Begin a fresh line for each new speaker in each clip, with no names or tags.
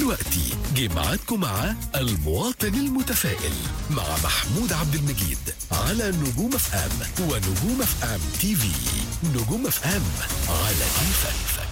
دلوقتي جه ميعادكم مع المواطن المتفائل مع محمود عبد المجيد على نجوم اف ام ونجوم اف ام تي في. نجوم اف ام على كيفك.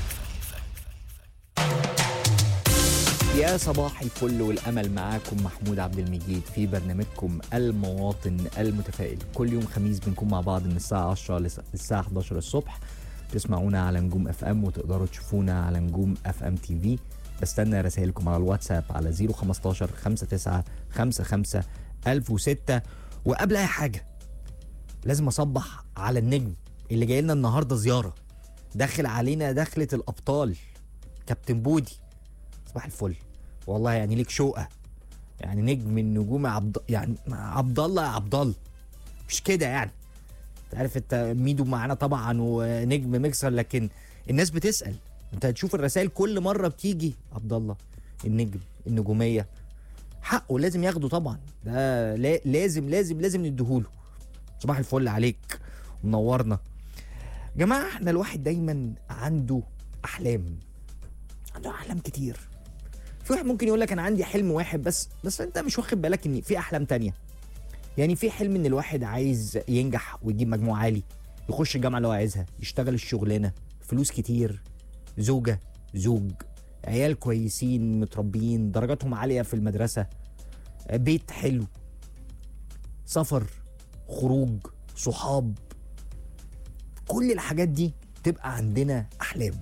يا صباح الفل والأمل، معاكم محمود عبد المجيد في برنامجكم المواطن المتفائل. كل يوم خميس بنكون مع بعض من الساعة 10 للساعة 11 الصبح. تسمعونا على نجوم اف ام وتقدروا تشوفونا على نجوم اف ام تي في. بستنى رسائلكم على الواتساب على 015 59 55 1006. وقبل أي حاجة لازم أصبح على النجم اللي جاي لنا النهاردة زيارة، داخل علينا دخلة الأبطال، كابتن بودي. صباح الفل والله، يعني ليك شوقه، يعني نجم من نجوم يعني عبد الله مش كده يعني. انت عارف انت ميدو معانا طبعا ونجم ميكسر، لكن الناس بتسال، انت هتشوف الرسائل كل مره بتيجي عبد الله النجم النجوميه، حقه لازم ياخده طبعا، ده لازم نديهوله. صباح الفل عليك ومنورنا جماعه. احنا الواحد دايما عنده احلام كتير. في واحد ممكن يقول لك انا عندي حلم واحد بس انت مش واخد بالك ان في احلام تانية. يعني في حلم ان الواحد عايز ينجح ويجيب مجموع عالي، يخش الجامعه اللي هو عايزها، يشتغل الشغلانه، فلوس كتير، زوج، عيال كويسين متربيين، درجاتهم عاليه في المدرسه، بيت حلو، سفر، خروج، صحاب. كل الحاجات دي تبقى عندنا احلام.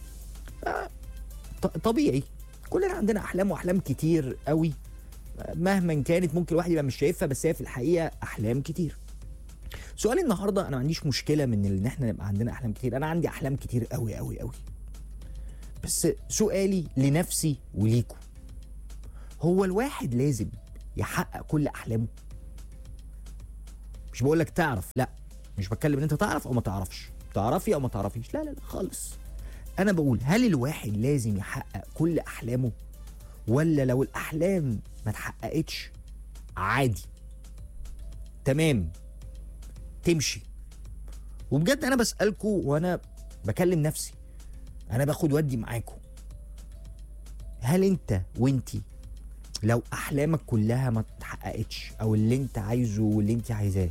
طبيعي كلنا عندنا احلام، واحلام كتير قوي مهما كانت ممكن الواحد يبقى مش شايفها، بس هي في الحقيقه احلام كتير. سؤالي النهارده، انا ما عنديش مشكله من ان احنا نبقى عندنا احلام كتير، انا عندي احلام كتير قوي قوي قوي. بس سؤالي لنفسي وليكم، هو الواحد لازم يحقق كل احلامه؟ مش بقول لك تعرف، لا، مش بتكلم ان انت تعرف او ما تعرفش، تعرفي او ما تعرفيش، لا خالص. أنا بقول هل الواحد لازم يحقق كل أحلامه، ولا لو الأحلام ما اتحققتش عادي تمام تمشي؟ وبجد أنا بسألكم وأنا بكلم نفسي، أنا باخد ودي معاكم. هل أنت وأنتي لو أحلامك كلها ما اتحققتش، أو اللي أنت عايزه واللي أنت عايزاه،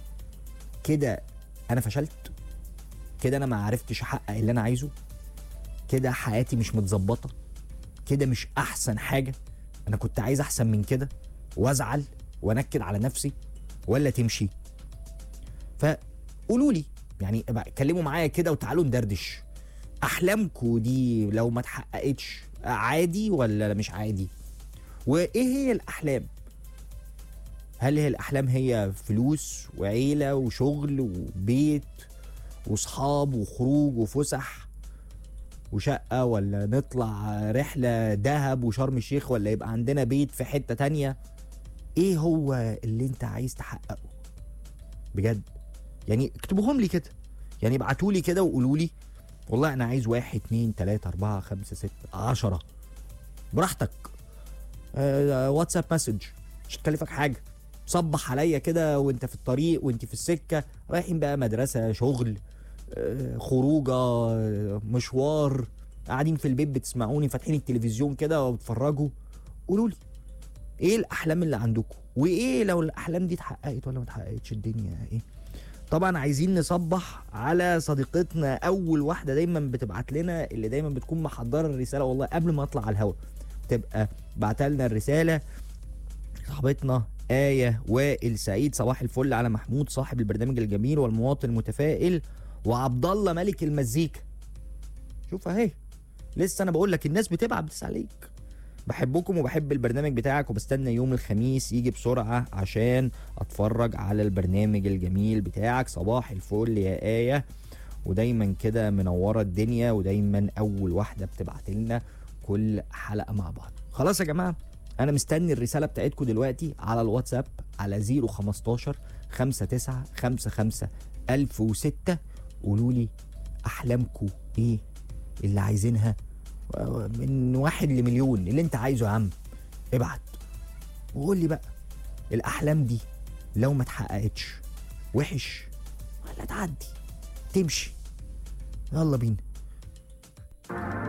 كده أنا فشلت؟ كده أنا ما عرفتش أحقق اللي أنا عايزه؟ كده حياتي مش متظبطه؟ كده مش احسن حاجه؟ انا كنت عايز احسن من كده وازعل وانكد على نفسي، ولا تمشي؟ فقولوا لي، يعني اتكلموا معايا كده وتعالوا ندردش. احلامكم دي لو ما اتحققتش عادي ولا مش عادي؟ وايه هي الاحلام؟ هل هي الاحلام هي فلوس وعيله وشغل وبيت وصحاب وخروج وفسح وشقة، ولا نطلع رحلة دهب وشرم الشيخ، ولا يبقى عندنا بيت في حتة تانية؟ ايه هو اللي انت عايز تحققه بجد؟ يعني اكتبوهم لي كده، يعني ابعتوا لي كده وقولوا لي والله انا عايز 1 2 3 4 5 6 10 براحتك. واتساب مسج مش هتكلفك حاجة. صبح عليا كده وانت في الطريق، وانت في السكة رايحين بقى مدرسة، شغل، خروجه، مشوار، قاعدين في البيت بتسمعوني فاتحين التلفزيون كده وبتفرجوا. قولوا لي ايه الاحلام اللي عندكم، وايه لو الاحلام دي اتحققت ولا ما اتحققتش، الدنيا ايه؟ طبعا عايزين نصبح على صديقتنا اول واحده دايما بتبعت لنا، اللي دايما بتكون محضره الرساله، والله قبل ما اطلع على الهوا تبقى بعتها لنا الرساله، صاحبتنا آية وائل سعيد. صباح الفل على محمود صاحب البرنامج الجميل والمواطن المتفائل، وعبد الله ملك المزيكا. شوف اهي، لسه انا بقول لك الناس بتسأل عليك. بحبكم وبحب البرنامج بتاعك، وبستنى يوم الخميس يجي بسرعة عشان اتفرج على البرنامج الجميل بتاعك. صباح الفل يا آية، ودايما كده منورة الدنيا، ودايما اول واحدة بتبعت لنا كل حلقة مع بعض. خلاص يا جماعة، انا مستني الرسالة بتاعتكم دلوقتي على الواتساب على 015 59 55 1006. قولوا لي احلامكم ايه اللي عايزينها، من 1 لمليون، اللي انت عايزه يا عم ابعت وقول لي بقى الاحلام دي لو ما اتحققتش وحش ولا تعدي تمشي؟ يلا بينا.